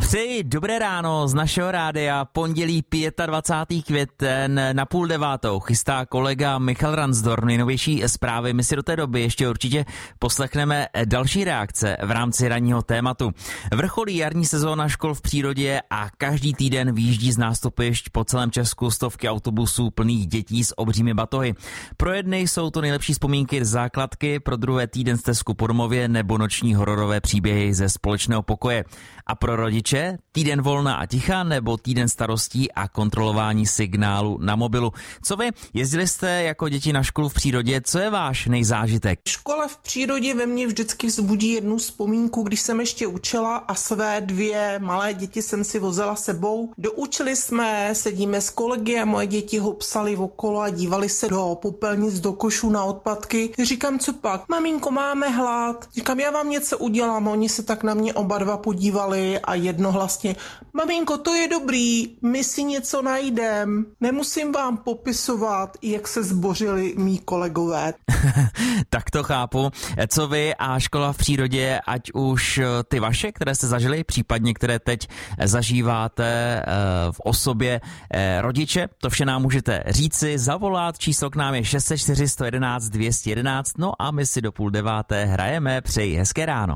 Přeji dobré ráno z našeho rádia, pondělí 25. květen na 8:30 chystá kolega Michal Ransdorf nejnovější zprávy. My si do té doby ještě určitě poslechneme další reakce v rámci ranního tématu. Vrcholí jarní sezóna škol v přírodě a každý týden vyjíždí z nástupišť po celém Česku stovky autobusů plných dětí s obřími batohy. Pro jedny jsou to nejlepší vzpomínky z základky, pro druhé týden stezku po domově nebo noční hororové příběhy ze společného pokoje. A pro rodiče týden volna a ticha nebo týden starostí a kontrolování signálu na mobilu. Co vy? Jezdili jste jako děti na školu v přírodě? Co je váš nejzážitek? Škola v přírodě ve mně vždycky vzbudí jednu vzpomínku, když jsem ještě učila a své 2 malé děti jsem si vozila sebou. Doučili jsme, sedíme s kolegy a moje děti ho psali okolo a dívali se do popelnic, do košů na odpadky. Říkám, co pak? Maminko, máme hlad. Říkám, já vám něco udělám. Oni se tak na mě oba dva podívali a jednohlasně, maminko, to je dobrý, my si něco najdem. Nemusím vám popisovat, jak se zbořili mý kolegové. Tak to chápu. Co vy a škola v přírodě, ať už ty vaše, které jste zažili, případně které teď zažíváte v osobě rodiče, to vše nám můžete říci, zavolat, číslo k nám je 604 111 211, no a my si do 8:30 hrajeme. Přeji hezké ráno.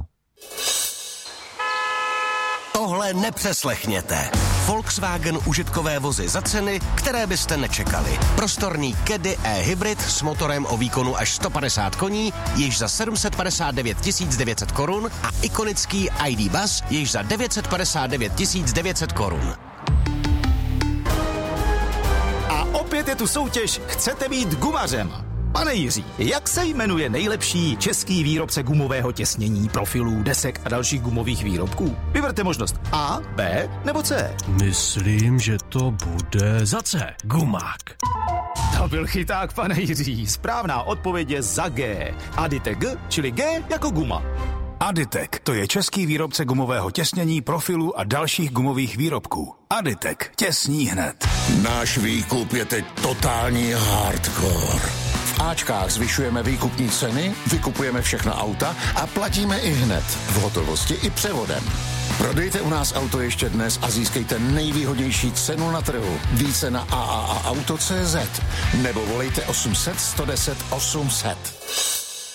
Tohle nepřeslechněte. Volkswagen užitkové vozy za ceny, které byste nečekali. Prostorný Caddy e-hybrid s motorem o výkonu až 150 koní, již za 759 900 korun a ikonický ID Buzz, již za 959 900 korun. A opět je tu soutěž Chcete být gumařem? Pane Jiří, jak se jmenuje nejlepší český výrobce gumového těsnění, profilů, desek a dalších gumových výrobků? Vyberte možnost A, B nebo C. Myslím, že to bude za C. Gumák. To byl chyták, pane Jiří. Správná odpověď je za G. Aditek G, čili G jako guma. Aditek, to je český výrobce gumového těsnění, profilů a dalších gumových výrobků. Aditek, těsní hned. Náš výkup je teď totální hardcore. V Ačkách zvyšujeme výkupní ceny, vykupujeme všechna auta a platíme i hned, v hotovosti i převodem. Prodejte u nás auto ještě dnes a získejte nejvýhodnější cenu na trhu. Více na AAAauto.cz nebo volejte 800 110 800.